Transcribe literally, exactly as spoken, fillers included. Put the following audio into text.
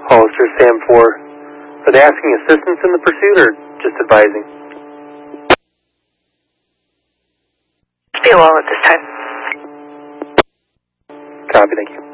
Hollister Sam four. Are they asking assistance in the pursuit or just advising? Be well at this time. Copy, thank you.